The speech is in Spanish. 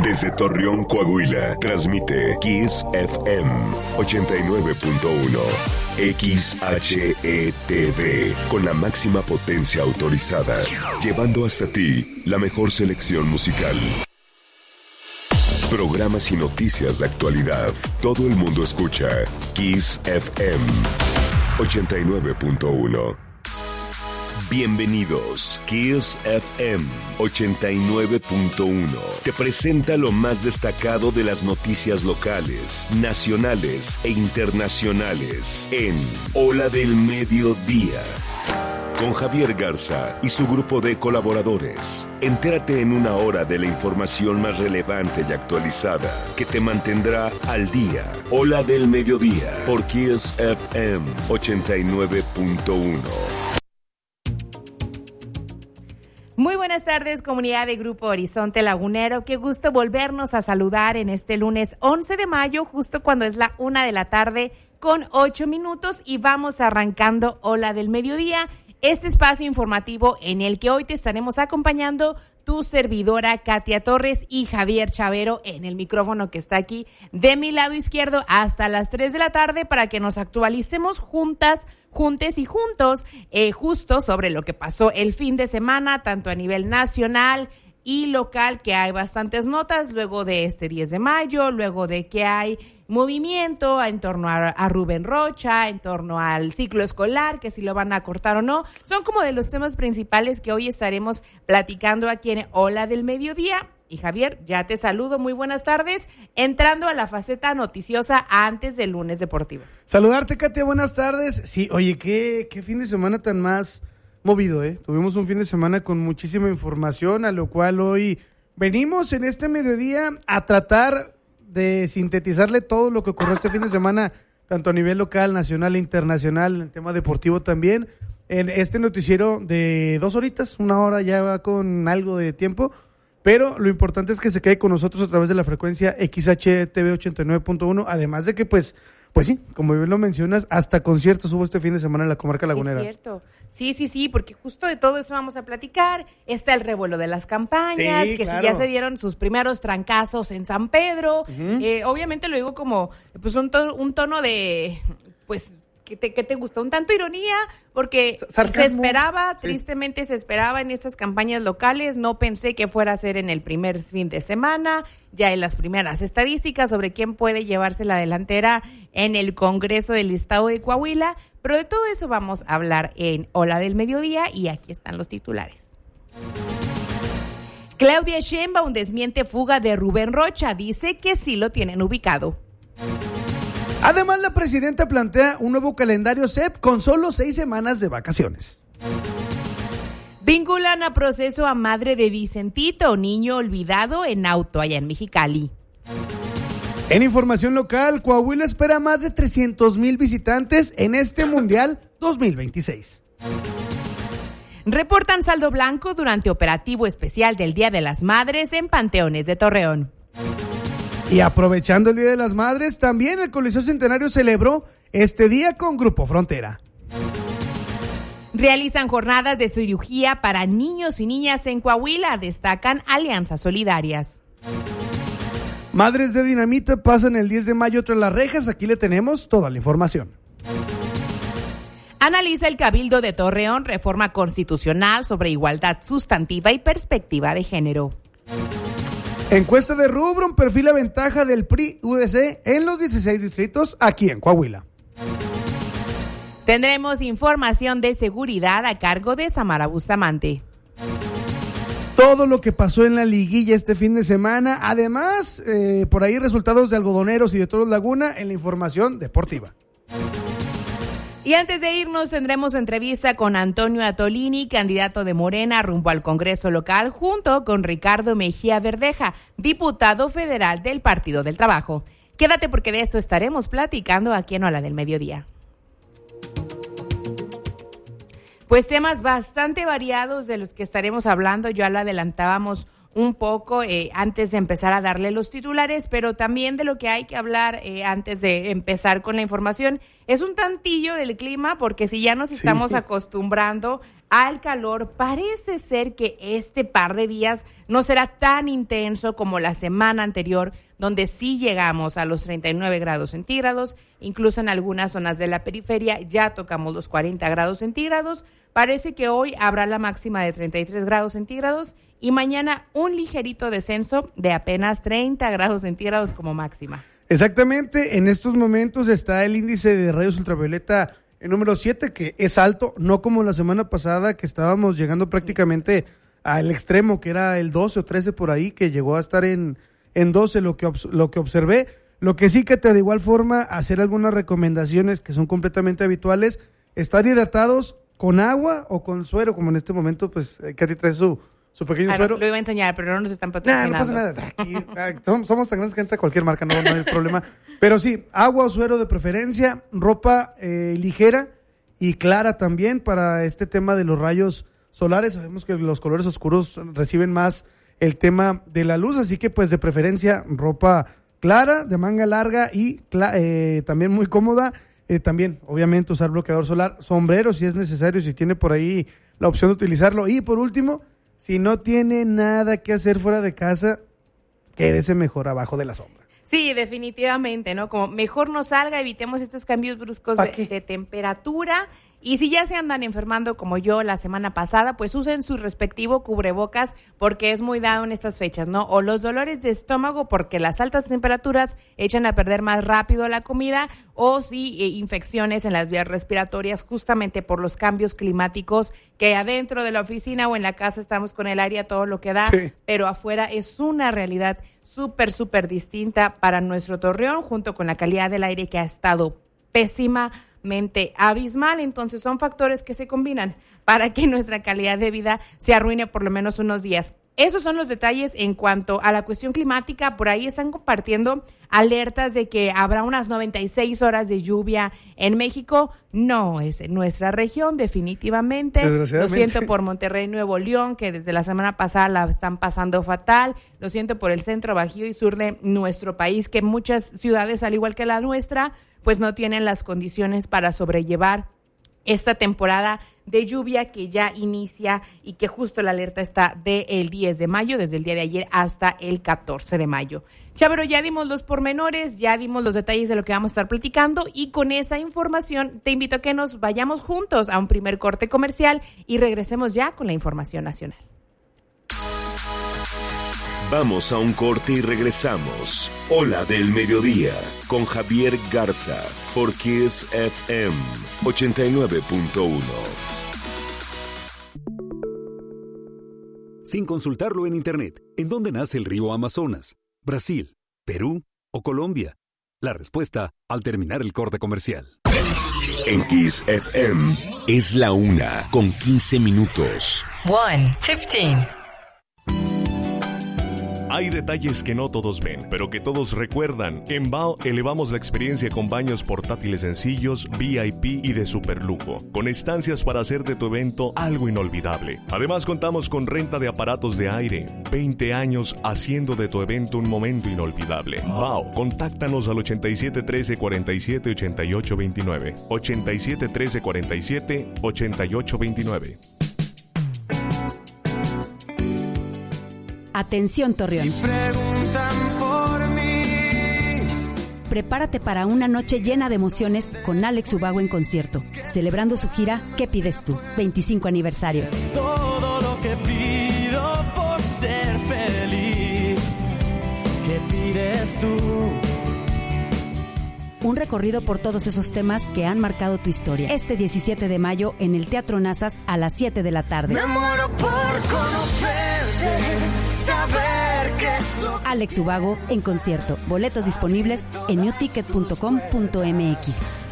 Desde Torreón, Coahuila, transmite Kiss FM 89.1. XHETV, con la máxima potencia autorizada, llevando hasta ti la mejor selección musical. Programas y noticias de actualidad. Todo el mundo escucha Kiss FM 89.1. Bienvenidos, Kiss FM 89.1 te presenta lo más destacado de las noticias locales, nacionales e internacionales en Ola del Mediodía. Con Javier Garza y su grupo de colaboradores. Entérate en una hora de la información más relevante y actualizada que te mantendrá al día. Ola del Mediodía por Kiss FM 89.1. Muy buenas tardes, comunidad de Grupo Horizonte Lagunero. Qué gusto volvernos a saludar en este lunes 11 de mayo, justo cuando es la 1:00 con 8 minutos y vamos arrancando Ola del Mediodía, este espacio informativo en el que hoy te estaremos acompañando tu servidora Katia Torres y Javier Chavero en el micrófono que está aquí de mi lado izquierdo hasta las 3 de la tarde para que nos actualicemos juntes y juntos justo sobre lo que pasó el fin de semana, tanto a nivel nacional y local, que hay bastantes notas luego de este 10 de mayo, luego de que hay movimiento en torno a Rubén Rocha, en torno al ciclo escolar, que si lo van a cortar o no. Son como de los temas principales que hoy estaremos platicando aquí en Ola del Mediodía. Y Javier, ya te saludo, muy buenas tardes, entrando a la faceta noticiosa antes del lunes deportivo. Saludarte, Katia, buenas tardes. Sí, oye, qué fin de semana tan más movido, ¿eh? Tuvimos un fin de semana con muchísima información, a lo cual hoy venimos en este mediodía a tratar de sintetizarle todo lo que ocurrió este fin de semana, tanto a nivel local, nacional e internacional, en el tema deportivo también, en este noticiero de 2 horitas, 1 hora ya va con algo de tiempo, pero lo importante es que se quede con nosotros a través de la frecuencia XHTV 89.1, además de que pues sí, como bien lo mencionas, hasta conciertos hubo este fin de semana en la comarca lagunera. Sí, es cierto. Sí, porque justo de todo eso vamos a platicar. Está el revuelo de las campañas, sí, que claro. si ya se dieron sus primeros trancazos en San Pedro. Uh-huh. Obviamente lo digo como pues un tono de, pues, ¿qué te gusta? Un tanto ironía, porque sarcasmo. Se esperaba, tristemente se esperaba en estas campañas locales. No pensé que fuera a ser en el primer fin de semana, ya en las primeras estadísticas sobre quién puede llevarse la delantera en el Congreso del Estado de Coahuila. Pero de todo eso vamos a hablar en Ola del Mediodía y aquí están los titulares. Claudia Sheinbaum desmiente fuga de Rubén Rocha, dice que sí lo tienen ubicado. Además, la presidenta plantea un nuevo calendario CEP con solo 6 semanas de vacaciones. Vinculan a proceso a madre de Vicentito, niño olvidado en auto allá en Mexicali. En información local, Coahuila espera más de 300,000 visitantes en este Mundial 2026. Reportan saldo blanco durante operativo especial del Día de las Madres en Panteones de Torreón. Y aprovechando el Día de las Madres, también el Coliseo Centenario celebró este día con Grupo Frontera. Realizan jornadas de cirugía para niños y niñas en Coahuila, destacan alianzas solidarias. Madres de Dinamita pasan el 10 de mayo tras las rejas, aquí le tenemos toda la información. Analiza el Cabildo de Torreón reforma constitucional sobre igualdad sustantiva y perspectiva de género. Encuesta de Rubrum perfila ventaja del PRI-UDC en los 16 distritos aquí en Coahuila. Tendremos información de seguridad a cargo de Samara Bustamante. Todo lo que pasó en la liguilla este fin de semana, además, por ahí resultados de Algodoneros y de Toros Laguna en la información deportiva. Y antes de irnos tendremos entrevista con Antonio Atolini, candidato de Morena rumbo al Congreso local, junto con Ricardo Mejía Verdeja, diputado federal del Partido del Trabajo. Quédate porque de esto estaremos platicando aquí en Ola del Mediodía. Pues temas bastante variados de los que estaremos hablando, ya lo adelantábamos un poco antes de empezar a darle los titulares, pero también de lo que hay que hablar antes de empezar con la información es un tantillo del clima, porque si ya nos estamos acostumbrando al calor, parece ser que este par de días no será tan intenso como la semana anterior, donde sí llegamos a los 39 grados centígrados, incluso en algunas zonas de la periferia ya tocamos los 40 grados centígrados. Parece que hoy habrá la máxima de 33 grados centígrados y mañana un ligerito descenso de apenas 30 grados centígrados como máxima. Exactamente, en estos momentos está el índice de rayos ultravioleta el número 7, que es alto, no como la semana pasada que estábamos llegando prácticamente al extremo, que era el 12 o 13 por ahí, que llegó a estar en 12 lo que observé. Lo que sí que de igual forma hacer algunas recomendaciones que son completamente habituales, estar hidratados con agua o con suero, como en este momento, pues Katy trae su pequeño suero. Lo iba a enseñar, pero no nos están patrocinando. No pasa nada. Aquí, somos tan grandes que entra cualquier marca, no hay problema. Pero sí, agua o suero de preferencia, ropa ligera y clara también para este tema de los rayos solares. Sabemos que los colores oscuros reciben más el tema de la luz, así que pues de preferencia ropa clara, de manga larga y también muy cómoda. También, obviamente, usar bloqueador solar, sombrero si es necesario, si tiene por ahí la opción de utilizarlo. Y por último, si no tiene nada que hacer fuera de casa, quédese mejor abajo de la sombra. Sí, definitivamente, ¿no? Como mejor no salga, evitemos estos cambios bruscos de temperatura. Y si ya se andan enfermando como yo la semana pasada, pues usen su respectivo cubrebocas, porque es muy dado en estas fechas, ¿no? O los dolores de estómago, porque las altas temperaturas echan a perder más rápido la comida, o sí, infecciones en las vías respiratorias, justamente por los cambios climáticos, que adentro de la oficina o en la casa estamos con el aire a todo lo que da, pero afuera es una realidad súper distinta para nuestro Torreón, junto con la calidad del aire que ha estado pésimamente abismal. Entonces son factores que se combinan para que nuestra calidad de vida se arruine por lo menos unos días. Esos son los detalles en cuanto a la cuestión climática. Por ahí están compartiendo alertas de que habrá unas 96 horas de lluvia en México. No es en nuestra región, definitivamente. Lo siento por Monterrey, Nuevo León, que desde la semana pasada la están pasando fatal. Lo siento por el centro, bajío y sur de nuestro país, que muchas ciudades, al igual que la nuestra, pues no tienen las condiciones para sobrellevar esta temporada de lluvia que ya inicia y que justo la alerta está del 10 de mayo, desde el día de ayer hasta el 14 de mayo. Chavero, ya dimos los pormenores, ya dimos los detalles de lo que vamos a estar platicando, y con esa información te invito a que nos vayamos juntos a un primer corte comercial y regresemos ya con la información nacional. Vamos a un corte y regresamos. Hola del Mediodía, con Javier Garza, por Kiss FM 89.1. Sin consultarlo en Internet, ¿en dónde nace el río Amazonas? ¿Brasil, Perú o Colombia? La respuesta al terminar el corte comercial. En Kiss FM es la 1:15. 1:15. Hay detalles que no todos ven, pero que todos recuerdan. En Bao elevamos la experiencia con baños portátiles sencillos, VIP y de superlujo, con estancias para hacer de tu evento algo inolvidable. Además, contamos con renta de aparatos de aire. 20 años haciendo de tu evento un momento inolvidable. Bao, contáctanos al 87 13 47 88 29. 87 13 47 88 29. Atención, Torreón. Preguntan por mí. Prepárate para una noche llena de emociones con Alex Ubago en concierto, celebrando su gira ¿Qué pides tú? 25 aniversario. Todo lo que pido por ser feliz. ¿Qué pides tú? Un recorrido por todos esos temas que han marcado tu historia. Este 17 de mayo en el Teatro Nazas a las 7 de la tarde. Me muero por conocerte, saber qué es lo que... Alex Ubago en concierto. Boletos disponibles en newticket.com.mx.